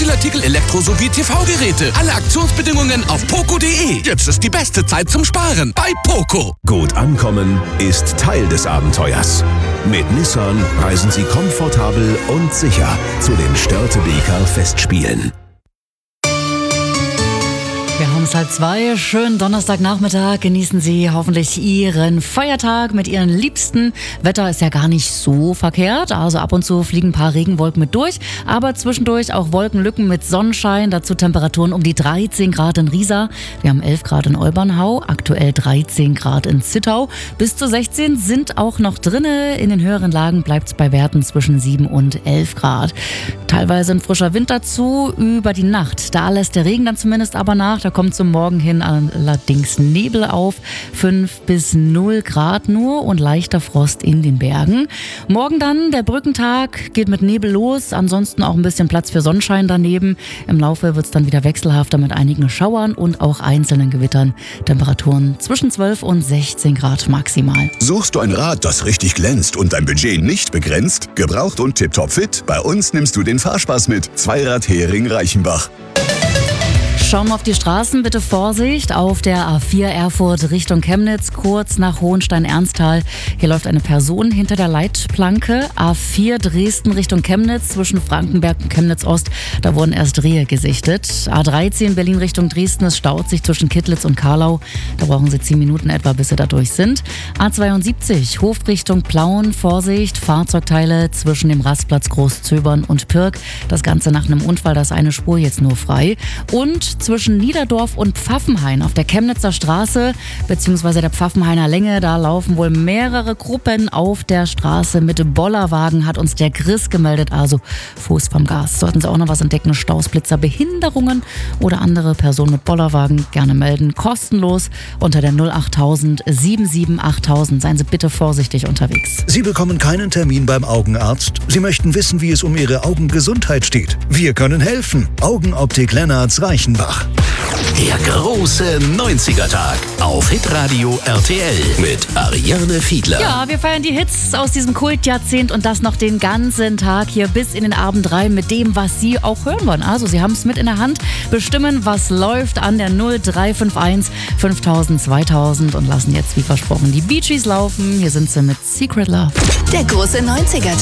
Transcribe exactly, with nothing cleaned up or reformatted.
Spielartikel, Elektro- sowie T V-Geräte. Alle Aktionsbedingungen auf poco punkt de. Jetzt ist die beste Zeit zum Sparen bei Poco. Gut ankommen ist Teil des Abenteuers. Mit Nissan reisen Sie komfortabel und sicher zu den Störtebeker Festspielen. Wir haben es halb zwei. Schönen Donnerstagnachmittag. Genießen Sie hoffentlich Ihren Feiertag mit Ihren Liebsten. Wetter ist ja gar nicht so verkehrt. Also ab und zu fliegen ein paar Regenwolken mit durch. Aber zwischendurch auch Wolkenlücken mit Sonnenschein. Dazu Temperaturen um die dreizehn Grad in Riesa. Wir haben elf Grad in Olbernhau. Aktuell dreizehn Grad in Zittau. Bis zu sechzehn sind auch noch drinne. In den höheren Lagen bleibt es bei Werten zwischen sieben und elf Grad. Teilweise ein frischer Wind dazu über die Nacht. Da lässt der Regen dann zumindest aber nach. Da kommt zum Morgen hin allerdings Nebel auf, fünf bis null Grad nur und leichter Frost in den Bergen. Morgen dann, der Brückentag, geht mit Nebel los, ansonsten auch ein bisschen Platz für Sonnenschein daneben. Im Laufe wird es dann wieder wechselhafter mit einigen Schauern und auch einzelnen Gewittern. Temperaturen zwischen zwölf und sechzehn Grad maximal. Suchst du ein Rad, das richtig glänzt und dein Budget nicht begrenzt? Gebraucht und tipptopp fit? Bei uns nimmst du den Fahrspaß mit. Zweirad Hering Reichenbach. Schauen wir auf die Straßen, bitte Vorsicht. Auf der A vier Erfurt Richtung Chemnitz, kurz nach Hohenstein-Ernsthal. Hier läuft eine Person hinter der Leitplanke. A vier Dresden Richtung Chemnitz, zwischen Frankenberg und Chemnitz-Ost. Da wurden erst Rehe gesichtet. A dreizehn Berlin Richtung Dresden, es staut sich zwischen Kittlitz und Karlau. Da brauchen Sie zehn Minuten etwa, bis Sie da durch sind. A zweiundsiebzig Hof Richtung Plauen, Vorsicht. Fahrzeugteile zwischen dem Rastplatz Großzöbern und Pirk. Das Ganze nach einem Unfall, da ist eine Spur jetzt nur frei. Und zwischen Niederdorf und Pfaffenhain auf der Chemnitzer Straße bzw. der Pfaffenhainer Länge, da laufen wohl mehrere Gruppen auf der Straße mit Bollerwagen, hat uns der Chris gemeldet, also Fuß vom Gas. Sollten Sie auch noch was entdecken, Staus, Blitzer, Behinderungen oder andere Personen mit Bollerwagen, gerne melden, kostenlos unter der null achttausend siebenundsiebzig achttausend. Seien Sie bitte vorsichtig unterwegs. Sie bekommen keinen Termin beim Augenarzt. Sie möchten wissen, wie es um Ihre Augengesundheit steht. Wir können helfen. Augenoptik Lennarts Reichenbach. Der große neunziger-Tag auf Hitradio R T L mit Ariane Fiedler. Ja, wir feiern die Hits aus diesem Kultjahrzehnt und das noch den ganzen Tag hier bis in den Abend rein mit dem, was Sie auch hören wollen. Also Sie haben es mit in der Hand, bestimmen, was läuft an der null drei fünf eins fünftausend zweitausend und lassen jetzt wie versprochen die Bee Gees laufen. Hier sind sie mit Secret Love. Der große neunziger-Tag.